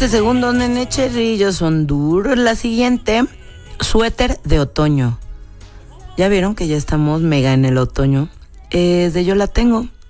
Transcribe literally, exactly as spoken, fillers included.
Este segundo, nene cherrillos, son duros. La siguiente, suéter de otoño. Ya vieron que ya estamos mega en el otoño. Es de Yo La Tengo.